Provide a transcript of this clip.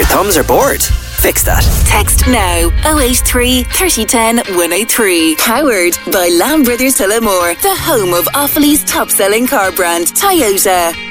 thumbs are bored? Fix that. Text now 083 3010 103. Powered by Lamb Brothers Tullamore, the home of Offaly's top selling car brand, Toyota.